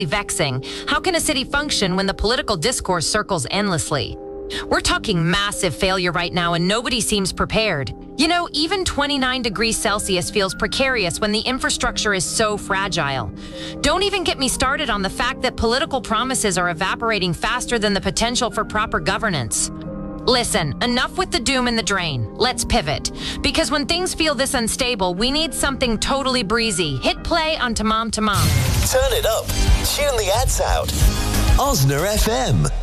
vexing. How can a city function when the political discourse circles endlessly? We're talking massive failure right now, and nobody seems prepared. You know, even 29 degrees Celsius feels precarious when the infrastructure is so fragile. Don't even get me started on the fact that political promises are evaporating faster than the potential for proper governance. Listen, enough with the doom and the drain. Let's pivot. Because when things feel this unstable, we need something totally breezy. Hit play on Tamam Tamam. Turn it up. Tune the ads out. Osna FM.